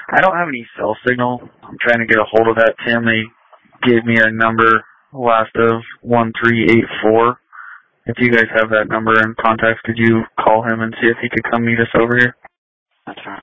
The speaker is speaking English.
I don't have any cell signal. I'm trying to get a hold of that Tim. They gave me a number last of 1384. If you guys have that number in contact, could you call him and see if he could come meet us over here?